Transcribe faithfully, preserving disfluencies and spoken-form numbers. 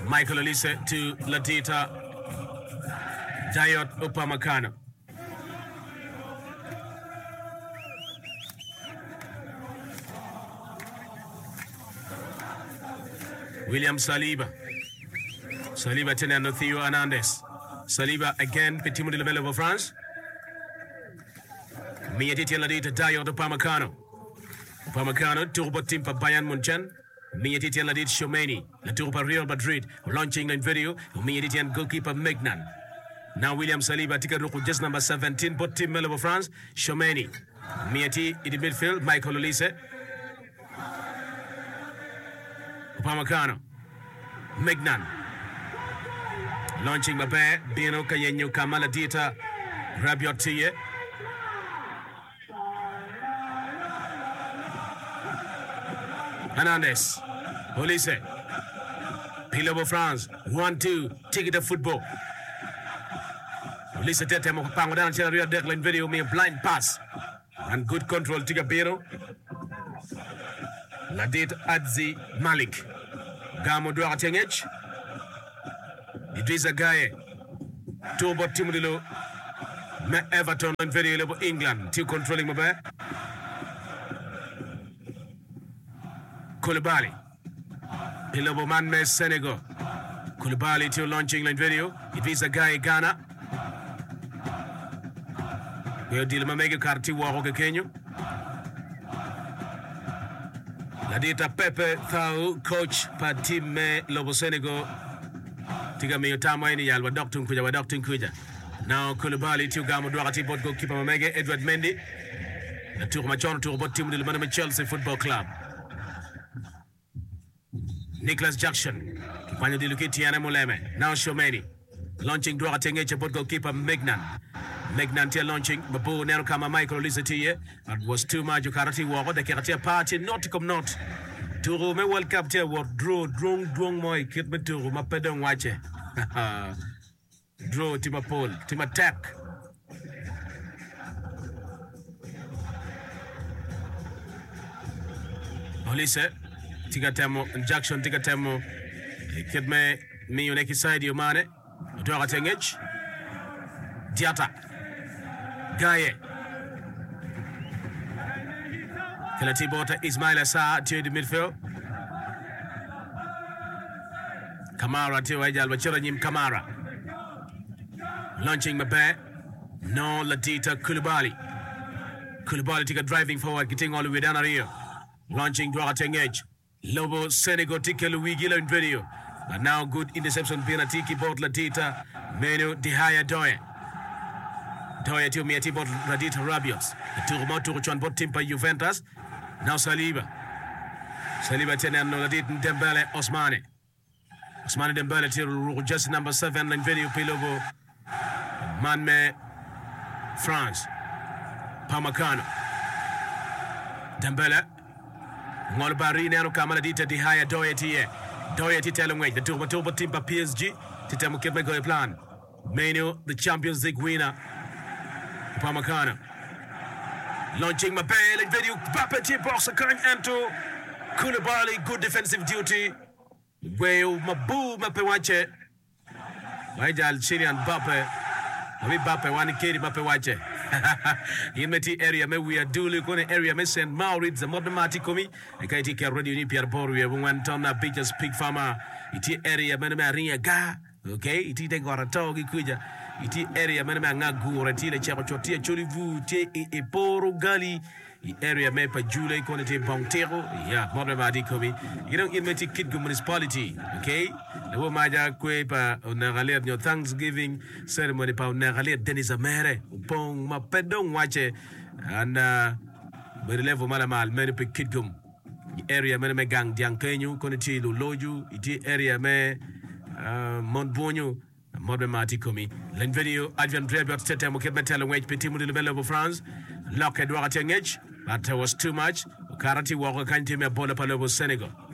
Michael Olise to Ladita Dayot Upamecano. William Saliba. Saliba tenendo Theo Hernandez. Saliba again, petit mot de level of France. Mietiti Ladita Dayot Upamecano. Upamecano, turbo team for Bayern Munchen. Mietiti Ladit Shomeni. La tour for Real Madrid. Launching in video. Mietiti and goalkeeper Megnan. Now William Saliba, ticket just number seventeen, but team Melo of France. Shomeni. Mieti in the midfield. Michael Olise. Upamecano. Megnan. Launching Mbappe. Bino Kayenyo Kamala Dita. Rabiot Tiye. Hernandez. Olise. Pillow of France. One, two. Ticket of football. Olise Tete Mopango down to the real deadline video. Me a blind pass. And good control. Tiga Biro. Ladit Adzi Malik. Gamo Dua Tengech. Idrissa Gaye. Turbo Timudilo. Me Everton and video level England. Two controlling Mbappe. Koulibaly. Pillow man me Senegal. Koulibaly to launching line video. Idrissa Gaye Ghana. We'll deal with Mega Carti Wahoka Kenya. Ladita Pepe Thau, coach Patime Lobo Senegal. Tiga me Yotama ni Yalwa Doctor Kuja, wa Doctor Kuja. Now Koulibaly to Gamo Duarati, but goalkeeper Mega, Edward Mendy. The tour Machon to about team the Chelsea Football Club. Nicholas Jackson. Kipanya Diluki Tiana Muleme. Now Shomeni. Launching Duarati, but goalkeeper Megnan. Megnan tia launching, Babu Nero Kama Michael Olise Tiye. That was too much. You karate wako. The karate party not to come not. Turu me World Cup tia what draw drong drong moy kit me turu ma pedong wache. Draw team a pole, team attack. Olise tiga temo Jackson tiga temo kit me me yoneki side yo mane. Dora Tengech. Diata. Gaye. Kelati Bota Ismail Assar to the midfield. Kamara to Ajal Wachiranyim Kamara. Launching Mbappe. No Ladita Koulibaly. Koulibaly take a driving forward, getting all the way down the rear. Launching Duarte Edge. Lobo Senegal Tike Louis Gila in video. But now good interception penalty bought Ladita. Menu Dihaya Doye. Doye to Mieti bought Ladita Rabiot. The two remote to Ruchon bought Timpa Juventus. Now Saliba. Saliba Tenan Ladita Dembele Osmane. Osmane Dembele to just number seven in video Pilogo. Manme France. Upamecano. Dembele. Ngolbari Nano Kamala Dita Dihaya Doye Tie. Doye Titelungway. The two Matoba Timpa P S G. Titamukebe Goy Plan. Menu, the Champions League winner. Upamecano. Launching Mbappe in video. Mbappe chip box occurring into Koulibaly. Good defensive duty. Well, Mabu Mbappe watch. Wajal Chilean Mbappe. We Mbappe one kid Mbappe watch. In the area, me we are duly going area. Me send Maurits the modern Matikomi. I can't take a radio in Pierre Boria. We went on a pictures pig farmer. It area, man, Maria Ga. Okay, it is a Goratogi Kuja. It area, man, Nagu, or a tea, Chapotia, Cholivu, Te e Poro Gali. Area Mepa Jule, Quantity Bontero. Yeah, modern Matikomi. You don't even take kid municipality. Okay, the Womaja Quepa, Nagalet, your Thanksgiving ceremony, Pau Nagalet, Denis Amere, Pong, Mapedong, watch it, and uh, by the level Malamal, many pick kidgum. Area me gang Diankenyu, Koniti, Luloju, it area me Montbonio, Modern Matikomi. Len video, Adrian Drebiot, Tetem, Kemetel, and Wage Petimu de Belle of France, Lock Edward Tengech, but there was too much. Karate Walker can't tell me a ball of Senegal.